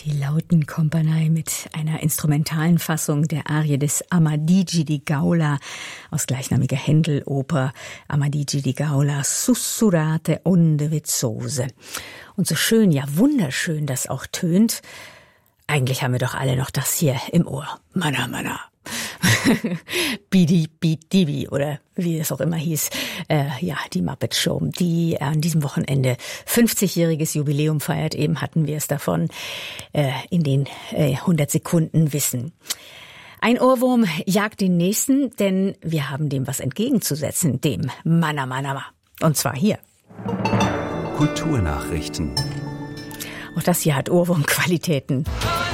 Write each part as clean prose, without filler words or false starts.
Die Lautenkompanie mit einer instrumentalen Fassung der Arie des Amadigi di Gaula aus gleichnamiger Händel-Oper Amadigi di Gaula Sussurrate onde vezzose. Und so schön, ja wunderschön das auch tönt. Eigentlich haben wir doch alle noch das hier im Ohr. Mana, mana. Bidi, Bidibi oder wie es auch immer hieß. Die Muppet Show, die an diesem Wochenende 50-jähriges Jubiläum feiert. Eben hatten wir es davon in den 100 Sekunden Wissen. Ein Ohrwurm jagt den nächsten, denn wir haben dem was entgegenzusetzen, dem Mana, mana, ma. Und zwar hier. Kulturnachrichten. Auch das hier hat Ohrwurmqualitäten.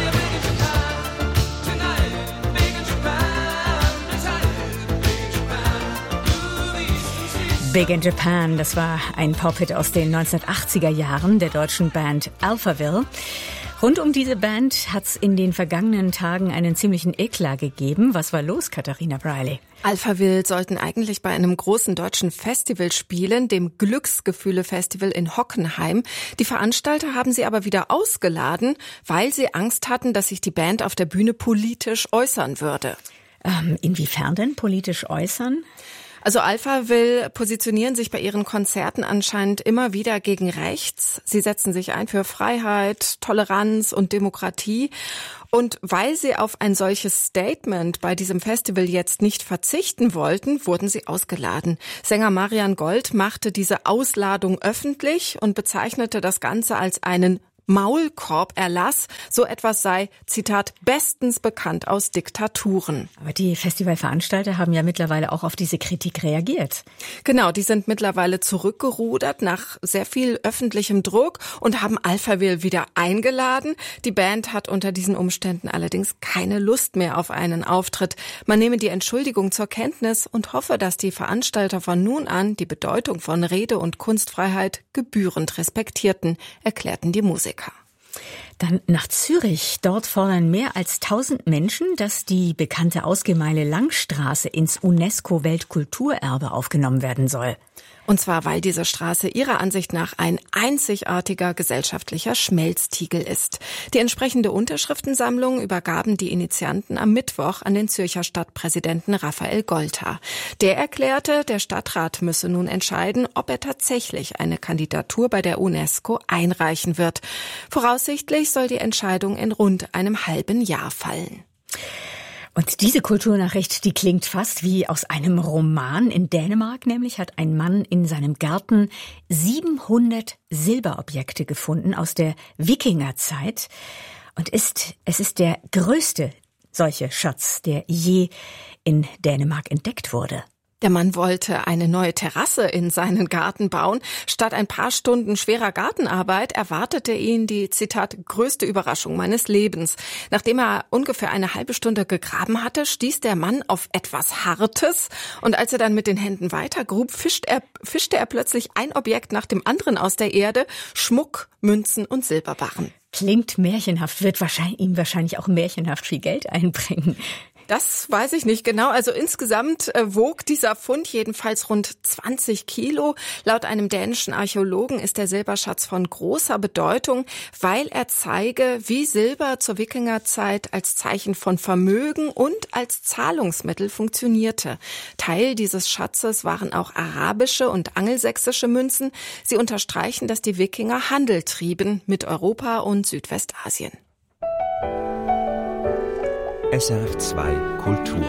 Big in Japan, das war ein Pop-Hit aus den 1980er Jahren der deutschen Band Alphaville. Rund um diese Band hat's in den vergangenen Tagen einen ziemlichen Eklat gegeben. Was war los, Katharina Briley? Alphaville sollten eigentlich bei einem großen deutschen Festival spielen, dem Glücksgefühle-Festival in Hockenheim. Die Veranstalter haben sie aber wieder ausgeladen, weil sie Angst hatten, dass sich die Band auf der Bühne politisch äußern würde. Inwiefern denn politisch äußern? Also Alphaville positionieren sich bei ihren Konzerten anscheinend immer wieder gegen rechts. Sie setzen sich ein für Freiheit, Toleranz und Demokratie. Und weil sie auf ein solches Statement bei diesem Festival jetzt nicht verzichten wollten, wurden sie ausgeladen. Sänger Marian Gold machte diese Ausladung öffentlich und bezeichnete das Ganze als einen Maulkorb-Erlass. So etwas sei, Zitat, bestens bekannt aus Diktaturen. Aber die Festivalveranstalter haben ja mittlerweile auch auf diese Kritik reagiert. Genau, die sind mittlerweile zurückgerudert nach sehr viel öffentlichem Druck und haben Alphaville wieder eingeladen. Die Band hat unter diesen Umständen allerdings keine Lust mehr auf einen Auftritt. Man nehme die Entschuldigung zur Kenntnis und hoffe, dass die Veranstalter von nun an die Bedeutung von Rede- und Kunstfreiheit gebührend respektierten, erklärten die Musiker. Dann nach Zürich. Dort fordern mehr als 1000 Menschen, dass die bekannte Ausgemeile Langstraße ins UNESCO-Weltkulturerbe aufgenommen werden soll. Und zwar, weil diese Straße ihrer Ansicht nach ein einzigartiger gesellschaftlicher Schmelztiegel ist. Die entsprechende Unterschriftensammlung übergaben die Initianten am Mittwoch an den Zürcher Stadtpräsidenten Raphael Golta. Der erklärte, der Stadtrat müsse nun entscheiden, ob er tatsächlich eine Kandidatur bei der UNESCO einreichen wird. Voraussichtlich soll die Entscheidung in rund einem halben Jahr fallen. Und diese Kulturnachricht, die klingt fast wie aus einem Roman. In Dänemark nämlich hat ein Mann in seinem Garten 700 Silberobjekte gefunden aus der Wikingerzeit. Und es ist der größte solche Schatz, der je in Dänemark entdeckt wurde. Der Mann wollte eine neue Terrasse in seinen Garten bauen. Statt ein paar Stunden schwerer Gartenarbeit erwartete ihn die, Zitat, größte Überraschung meines Lebens. Nachdem er ungefähr eine halbe Stunde gegraben hatte, stieß der Mann auf etwas Hartes. Und als er dann mit den Händen weitergrub, fischte er plötzlich ein Objekt nach dem anderen aus der Erde. Schmuck, Münzen und Silberbarren. Klingt märchenhaft, wird ihm wahrscheinlich auch märchenhaft viel Geld einbringen. Das weiß ich nicht genau. Also insgesamt wog dieser Fund jedenfalls rund 20 Kilo. Laut einem dänischen Archäologen ist der Silberschatz von großer Bedeutung, weil er zeige, wie Silber zur Wikingerzeit als Zeichen von Vermögen und als Zahlungsmittel funktionierte. Teil dieses Schatzes waren auch arabische und angelsächsische Münzen. Sie unterstreichen, dass die Wikinger Handel trieben mit Europa und Südwestasien. SRF 2 Kultur.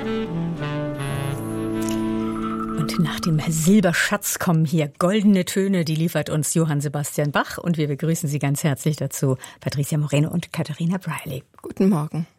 Und nach dem Silberschatz kommen hier goldene Töne, die liefert uns Johann Sebastian Bach. Und wir begrüßen Sie ganz herzlich dazu, Patricia Moreno und Katharina Briley. Guten Morgen.